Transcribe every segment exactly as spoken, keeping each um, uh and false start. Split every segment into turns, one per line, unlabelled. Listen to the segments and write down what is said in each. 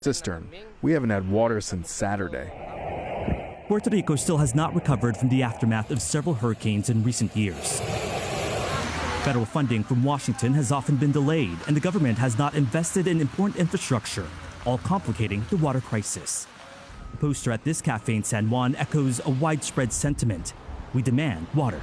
cistern. We haven't had water since Saturday.
Puerto Rico still has not recovered from the aftermath of several hurricanes in recent years. Federal funding from Washington has often been delayed, and the government has not invested in important infrastructure, all complicating the water crisis. The poster at this cafe in San Juan echoes a widespread sentiment. We demand water.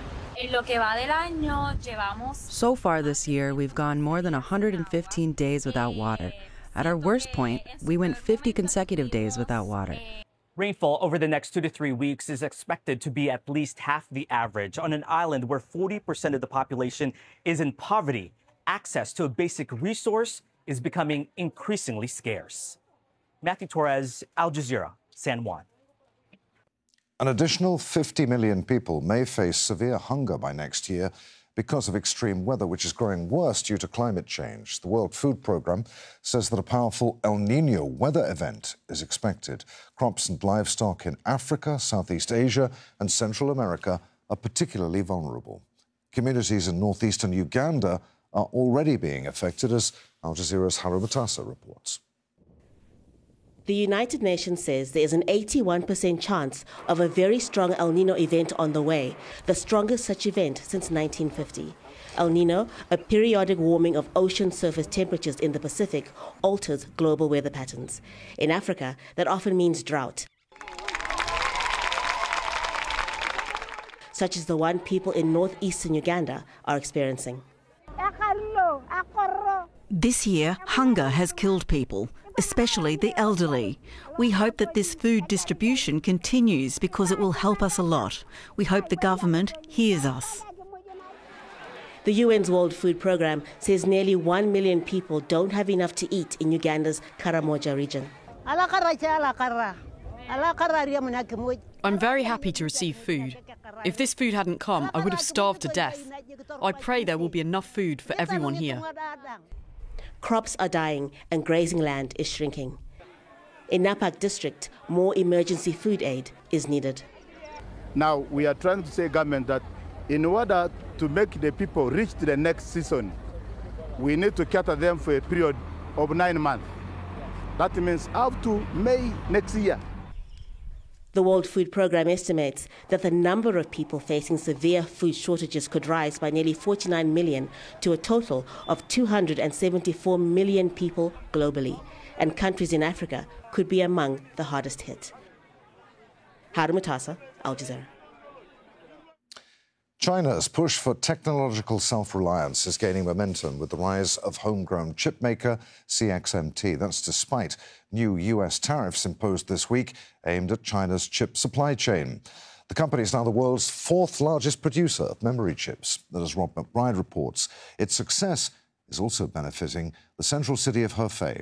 So far this year, we've gone more than one hundred fifteen days without water. At our worst point, we went fifty consecutive days without water.
Rainfall over the next two to three weeks is expected to be at least half the average on an island where forty percent of the population is in poverty. Access to a basic resource is becoming increasingly scarce. Matthew Torres, Al Jazeera, San Juan.
An additional fifty million people may face severe hunger by next year because of extreme weather, which is growing worse due to climate change. The World Food Programme says that a powerful El Nino weather event is expected. Crops and livestock in Africa, Southeast Asia and Central America are particularly vulnerable. Communities in northeastern Uganda are already being affected, as Al Jazeera's Haru Matasa reports.
The United Nations says there is an eighty-one percent chance of a very strong El Nino event on the way, the strongest such event since nineteen fifty. El Nino, a periodic warming of ocean surface temperatures in the Pacific, alters global weather patterns. In Africa, that often means drought, such as the one people in northeastern Uganda are experiencing.
This year, hunger has killed people, especially the elderly. We hope that this food distribution continues because it will help us a lot. We hope the government hears us.
The U N's World Food Programme says nearly one million people don't have enough to eat in Uganda's Karamoja region.
I'm very happy to receive food. If this food hadn't come, I would have starved to death. I pray there will be enough food for everyone here.
Crops are dying and grazing land is shrinking. In Napak district, more emergency food aid is needed.
Now we are trying to say government that in order to make the people reach to the next season, we need to cater them for a period of nine months. That means up to May next year.
The World Food Programme estimates that the number of people facing severe food shortages could rise by nearly forty-nine million to a total of two hundred seventy-four million people globally, and countries in Africa could be among the hardest hit. Haru Matasa, Al Jazeera.
China's push for technological self-reliance is gaining momentum with the rise of homegrown chipmaker C X M T. That's despite new U S tariffs imposed this week aimed at China's chip supply chain. The company is now the world's fourth largest producer of memory chips. That, as Rob McBride reports, its success is also benefiting the central city of Hefei.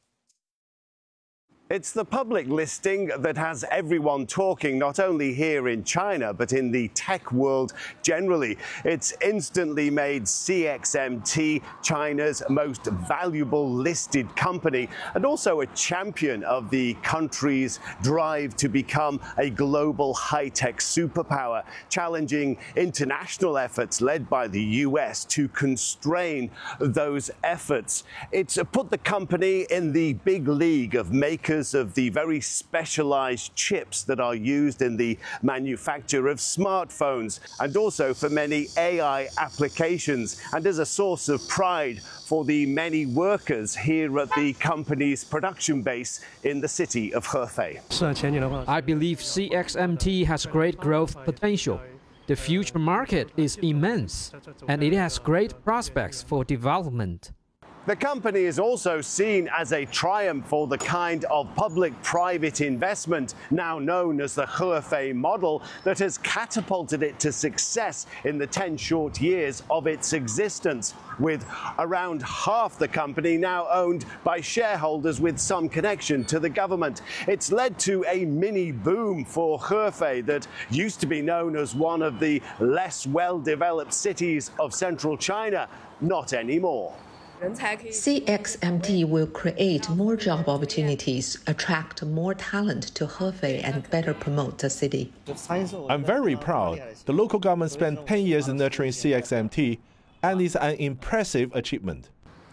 It's the public listing that has everyone talking, not only here in China, but in the tech world generally. It's instantly made C X M T China's most valuable listed company and also a champion of the country's drive to become a global high-tech superpower, challenging international efforts led by the U S to constrain those efforts. It's put the company in the big league of makers of the very specialized chips that are used in the manufacture of smartphones and also for many A I applications, and as a source of pride for the many workers here at the company's production base in the city of Hefei.
I believe C X M T has great growth potential. The future market is immense, and it has great prospects for development.
The company is also seen as a triumph for the kind of public-private investment now known as the Hefei model that has catapulted it to success in the ten short years of its existence, with around half the company now owned by shareholders with some connection to the government. It's led to a mini boom for Hefei that used to be known as one of the less well-developed cities of central China. Not anymore.
C X M T will create more job opportunities, attract more talent to Hefei, and better promote the city.
I'm very proud. The local government spent ten years in nurturing C X M T, and it's an impressive achievement.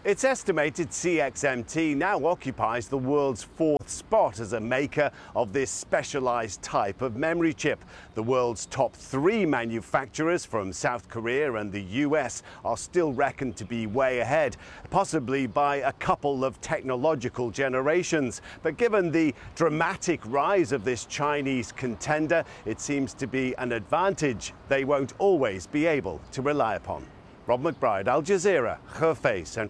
It's estimated C X M T now occupies the world's fourth spot as a maker of this specialized type of memory chip. The world's top three manufacturers from South Korea and the U S are still reckoned to be way ahead, possibly by a couple of technological generations. But given the dramatic rise of this Chinese contender, it seems to be an advantage they won't always be able to rely upon. Rob McBride, Al Jazeera, Hefei, Central.